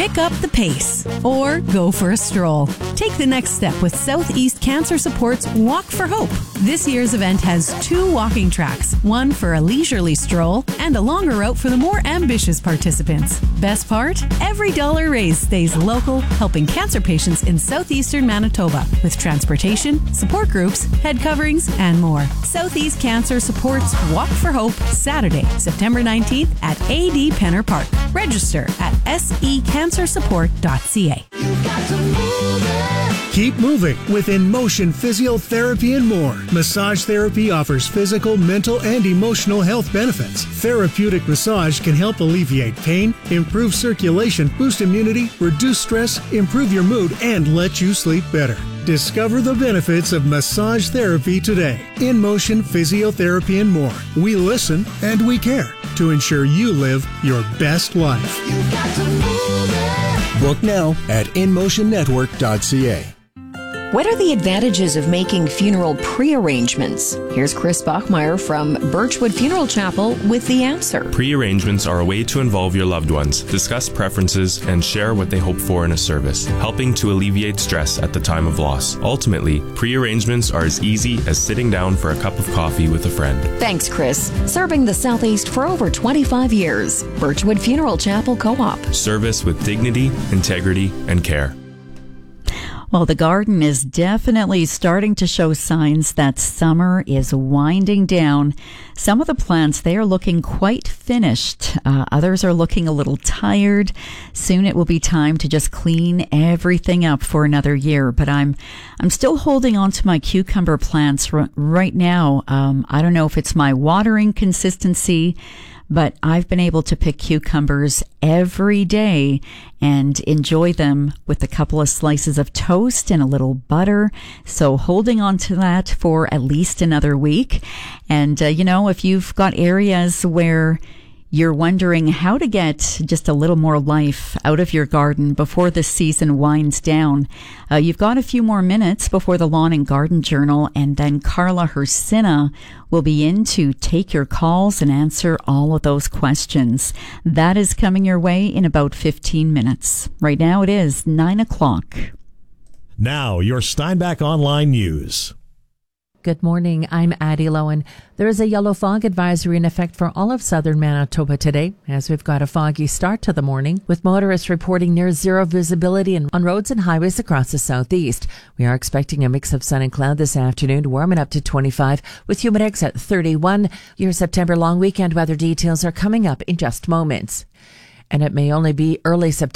pick up the pace or go for a stroll. Take the next step with Southeast Cancer Support's Walk for Hope. This year's event has 2 walking tracks, one for a leisurely stroll and a longer route for the more ambitious participants. Best part? Every dollar raised stays local, helping cancer patients in southeastern Manitoba with transportation, support groups, head coverings, and more. Southeast Cancer Support's Walk for Hope, Saturday, September 19th at AD Penner Park. Register at secancersupport.ca. Keep moving with In Motion Physiotherapy and more. Massage therapy offers physical, mental, and emotional health benefits. Therapeutic massage can help alleviate pain, improve circulation, boost immunity, reduce stress, improve your mood, and let you sleep better. Discover the benefits of massage therapy today. In Motion Physiotherapy and more. We listen and we care to ensure you live your best life. Book now at InMotionNetwork.ca. What are the advantages of making funeral pre-arrangements? Here's Chris Bachmeyer from Birchwood Funeral Chapel with the answer. Pre-arrangements are a way to involve your loved ones, discuss preferences, and share what they hope for in a service, helping to alleviate stress at the time of loss. Ultimately, pre-arrangements are as easy as sitting down for a cup of coffee with a friend. Thanks, Chris. Serving the Southeast for over 25 years. Birchwood Funeral Chapel Co-op. Service with dignity, integrity, and care. Well, the garden is definitely starting to show signs that summer is winding down. Some of the plants, they are looking quite finished. Others are looking a little tired. Soon it will be time to just clean everything up for another year. But I'm still holding on to my cucumber plants right now. I don't know if it's my watering consistency, but I've been able to pick cucumbers every day and enjoy them with a couple of slices of toast and a little butter. So holding on to that for at least another week. And, if you've got areas where you're wondering how to get just a little more life out of your garden before the season winds down, you've got a few more minutes before the Lawn and Garden Journal, and then Carla Hersina will be in to take your calls and answer all of those questions. That is coming your way in about 15 minutes. Right now it is 9 o'clock. Now your Steinbach Online News. Good morning, I'm Addie Lowen. There is a yellow fog advisory in effect for all of southern Manitoba today, as we've got a foggy start to the morning, with motorists reporting near zero visibility on roads and highways across the southeast. We are expecting a mix of sun and cloud this afternoon, warming up to 25, with humidex at 31. Your September long weekend weather details are coming up in just moments. And it may only be early September